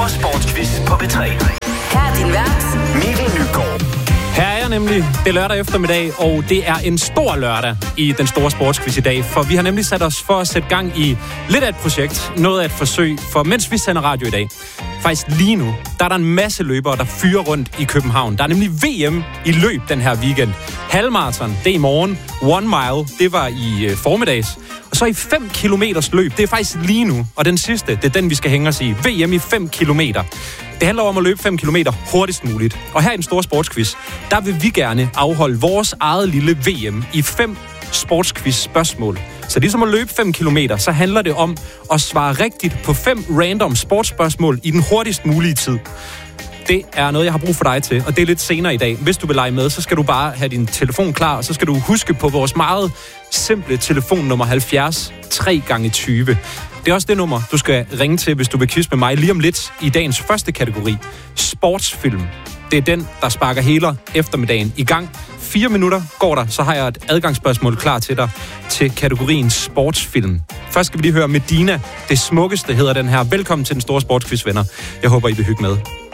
store sportsquiz på P3. Her er din vært, Mikkel Nygaard. Her er jeg nemlig. Det er lørdag eftermiddag, og det er en stor lørdag i den store sportsquiz i dag. For vi har nemlig sat os for at sætte gang i lidt af et projekt, noget af et forsøg. For mens vi sender radio i dag, faktisk lige nu, der er der en masse løbere, der fyrer rundt i København. Der er nemlig VM i løb den her weekend. Halvmarathon, det er i morgen. 1 mile, det var i formiddags. Og så i 5 kilometers løb, det er faktisk lige nu. Og den sidste, det er den, vi skal hænge os i. VM i 5 kilometer. Det handler om at løbe 5 kilometer hurtigst muligt. Og her i den store sportsquiz, der vil vi gerne afholde vores eget lille VM i 5 sportsquiz-spørgsmål. Så ligesom at løbe 5 kilometer, så handler det om at svare rigtigt på 5 random sportsspørgsmål i den hurtigst mulige tid. Det er noget, jeg har brug for dig til, og det er lidt senere i dag. Hvis du vil lege med, så skal du bare have din telefon klar, og så skal du huske på vores meget simple telefonnummer 70 3x20. Det er også det nummer, du skal ringe til, hvis du vil quizze med mig lige om lidt i dagens første kategori, sportsfilm. Det er den, der sparker hele eftermiddagen i gang. 4 minutter går der, så har jeg et adgangsspørgsmål klar til dig til kategorien sportsfilm. Først skal vi lige høre Medina. Det smukkeste hedder den her. Velkommen til den store sportsquiz, venner. Jeg håber, I vil hygge med.